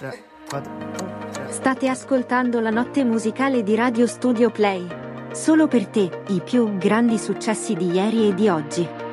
3, 4. State ascoltando la notte musicale di Radio Studio Play. Solo per te, i più grandi successi di ieri e di oggi.